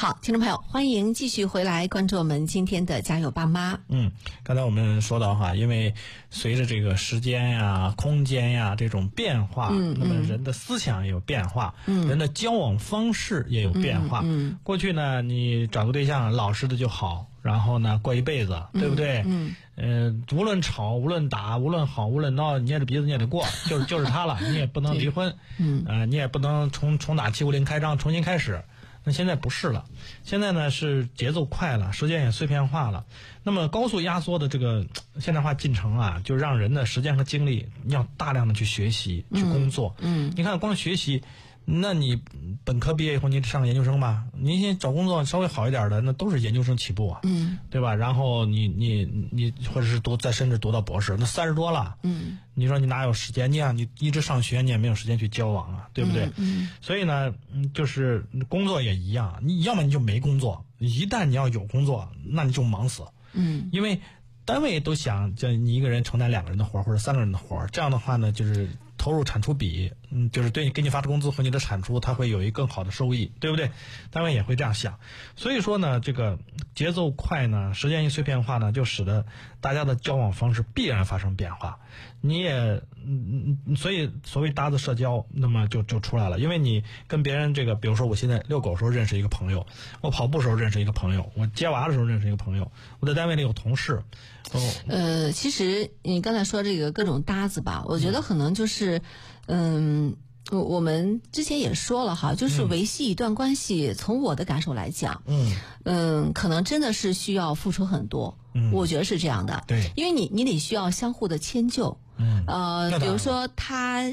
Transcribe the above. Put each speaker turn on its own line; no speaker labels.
好，听众朋友，欢迎继续回来关注我们今天的家有爸妈。
刚才我们说到哈，因为随着这个时间呀、空间呀这种变化，那么人的思想也有变化，人的交往方式也有变化。过去呢，你找个对象老实的就好，然后呢过一辈子，对不对？无论吵，无论打，无论好，无论闹，捏着鼻子你也得过，就是他了，你也不能离婚，你也不能重打七五零开张重新开始。那现在不是了，现在呢是节奏快了，时间也碎片化了。那么高速压缩的这个现代化进程啊，就让人的时间和精力要大量的去学习、去工作。你看光学习，那你本科毕业以后你得上研究生吧？你先找工作稍微好一点的，那都是研究生起步啊，对吧？然后你或者是甚至读到博士，那30多了，你说你哪有时间？你一直上学，你也没有时间去交往啊，对不对？所以呢，就是工作也一样，你要么你就没工作，一旦你要有工作，那你就忙死。因为单位都想叫你一个人承担2个人的活或者3个人的活，这样的话呢，就是投入产出比，就是对你给你发的工资和你的产出，它会有一个更好的收益，对不对？单位也会这样想。所以说呢，这个节奏快呢，时间一碎片化呢，就使得大家的交往方式必然发生变化。你也所以所谓搭子社交，那么就出来了。因为你跟别人这个，比如说我现在遛狗的时候认识一个朋友，我跑步的时候认识一个朋友，我接娃的时候认识一个朋友，我在单位里有同事。
其实你刚才说这个各种搭子吧，我觉得可能就是我们之前也说了哈，就是维系一段关系，从我的感受来讲，可能真的是需要付出很多，我觉得是这样的，
对，
因为你得需要相互的迁就，比如说他